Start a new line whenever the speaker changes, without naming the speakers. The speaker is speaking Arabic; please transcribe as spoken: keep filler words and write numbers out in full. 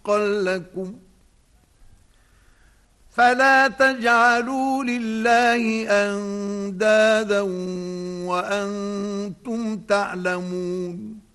حقا لكم فلا تجعلوا لله أندادا وأنتم تعلمون